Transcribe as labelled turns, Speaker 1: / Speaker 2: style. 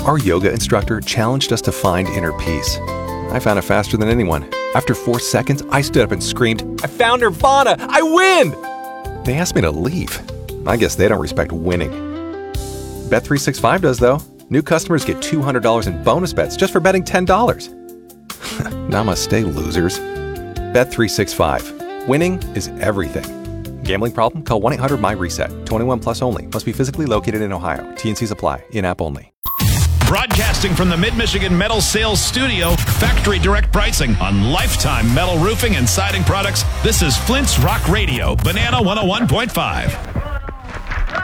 Speaker 1: Our yoga instructor challenged us to find inner peace. I found it faster than anyone. After 4 seconds, I stood up and screamed, "I found Nirvana! I win!" They asked me to leave. I guess they don't respect winning. Bet365 does, though. New customers get $200 in bonus bets just for betting $10. Namaste, losers. Bet365. Winning is everything. Gambling problem? Call 1-800-MY-RESET. 21 plus only. Must be physically located in Ohio. T&Cs apply. In-app only.
Speaker 2: Broadcasting from the Mid-Michigan Metal Sales Studio, factory direct pricing on lifetime metal roofing and siding products. This is Flint's Rock Radio, Banana 101.5.